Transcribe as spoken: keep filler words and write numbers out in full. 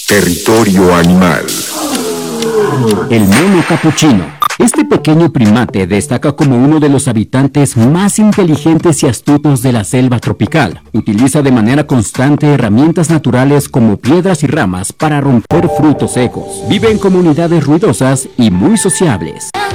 Territorio animal. El mono capuchino. Este pequeño primate destaca como uno de los habitantes más inteligentes y astutos de la selva tropical. Utiliza de manera constante herramientas naturales como piedras y ramas para romper frutos secos. Vive en comunidades ruidosas y muy sociables.